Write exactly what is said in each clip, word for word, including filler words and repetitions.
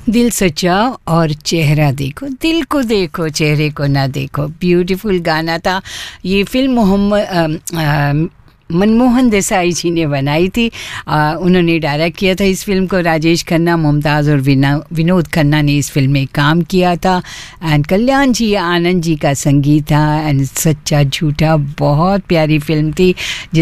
दिल सच्चा और चेहरा देखो, दिल को देखो चेहरे को ना देखो, ब्यूटीफुल गाना था। ये फिल्म मोहम्मद मनमोहन देसाई जी ने बनाई थी। आ, उन्होंने डायरेक्ट किया था इस फिल्म को। राजेश खन्ना, मुमताज़ और विनोद खन्ना ने इस फिल्म में काम किया था। एंड कल्याण जी आनंद जी का संगीत था। एंड सच्चा झूठा बहुत प्यारी फिल्म थी,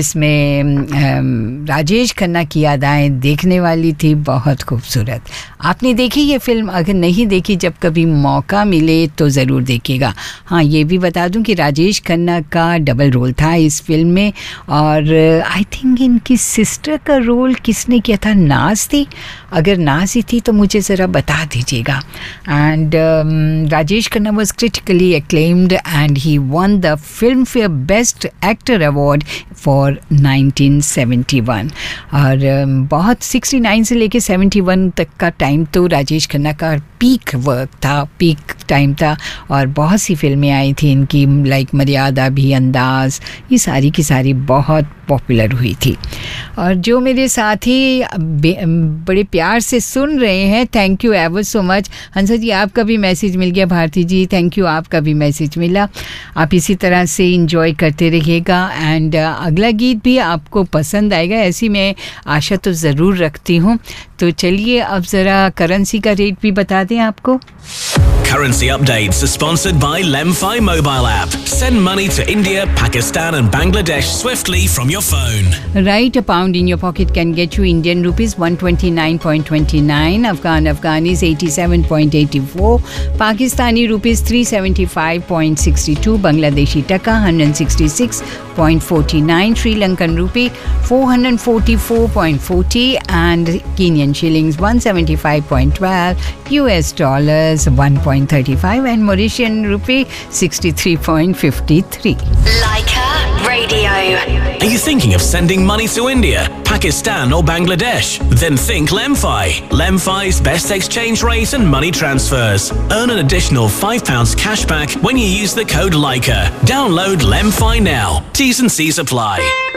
जिसमें राजेश खन्ना की अदाएँ देखने वाली थी, बहुत खूबसूरत। आपने देखी ये फिल्म? अगर नहीं देखी, जब कभी मौका मिले तो ज़रूर देखिएगा। हाँ, ये भी बता दूं कि राजेश खन्ना का डबल रोल था इस फिल्म में, और आई थिंक इनकी सिस्टर का रोल किसने किया था? नाज थी। अगर नाज ही थी तो मुझे ज़रा बता दीजिएगा। And Rajesh Khanna was critically acclaimed and he one the film fair best actor award for nineteen seventy one. और um, बहुत सिक्सटी नाइन से लेके सेवेंटी वन तक का टाइम तो राजेश खन्ना का पीक वर्क था, पीक टाइम था। और बहुत सी फिल्में आई थी इनकी, लाइक मर्यादा भी, अंदाज, ये सारी की सारी बहुत पॉपुलर हुई थी। और जो मेरे साथी बड़े प्यार से सुन रहे हैं, thank you ever so much. हंसा जी, आपका भी मैसेज मिल गया। भारती जी, थैंक यू, आपका भी मैसेज मिला। आप इसी तरह से इंजॉय करते रहिएगा। एंड अगला गीत भी आपको पसंद आएगा, ऐसी मैं आशा तो ज़रूर रखती हूँ। तो चलिए अब ज़रा करेंसी का रेट भी बता दें आपको। Currency updates are sponsored by Lemfi mobile app. Send money to India, Pakistan and Bangladesh swiftly from your phone. Right, a pound in your pocket can get you Indian rupees one twenty-nine point two nine, Afghan Afghanis eighty-seven point eight four, Pakistani rupees three seventy-five point six two, Bangladeshi taka one sixty-six point four nine, Sri Lankan rupee four forty-four point four zero, and Kenyan shillings one seventy-five point one two, U S dollars one point three five, and Mauritian rupee sixty-three point five three. Leica Radio. Are you thinking of sending money to India, Pakistan or Bangladesh? Then think Lemfi. Lemfi's best exchange rate and money transfers. Earn an additional five pounds cash back when you use the code Leica. Download Lemfi now. T's and C's apply.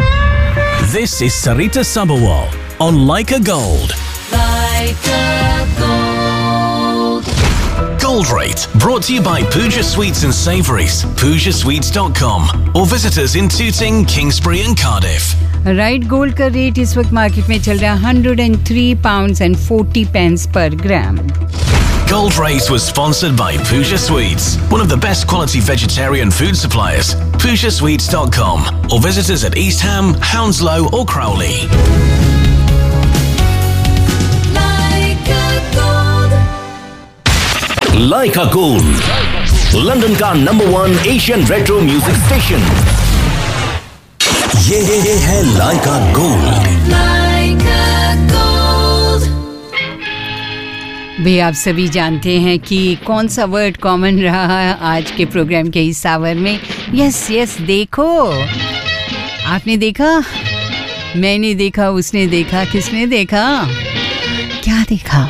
This is Sarita Sabharwal on Leica Gold. Leica Gold. Gold Rate, brought to you by Pooja Sweets and Savouries, pooja sweets dot com, or visit us in Tooting, Kingsbury and Cardiff. Right, gold का rate इस वक्त market में चल रहा है one hundred three pounds and forty pence per gram. Gold Rate was sponsored by Pooja Sweets, one of the best quality vegetarian food suppliers. pooja sweets dot com, or visit us at East Ham, Hounslow or Crowley. Leica Gold, London का number one Asian retro music station. ये है Leica Gold। Leica Gold. भी आप सभी जानते हैं कि कौन सा वर्ड कॉमन रहा है आज के प्रोग्राम के इस आवर में। यस यस, देखो। आपने देखा, मैंने देखा, उसने देखा, किसने देखा, क्या देखा?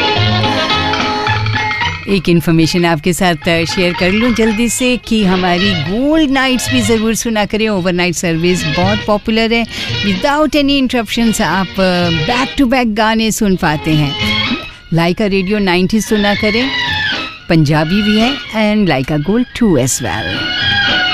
एक इन्फॉर्मेशन आपके साथ शेयर कर लूँ जल्दी से कि हमारी गोल्ड नाइट्स भी ज़रूर सुना करें। ओवरनाइट सर्विस बहुत पॉपुलर है। विदाउट एनी इंटरप्शंस आप बैक टू बैक गाने सुन पाते हैं। लाइका रेडियो नाइंटी सुना करें, पंजाबी भी है, and Lyca gold to as well.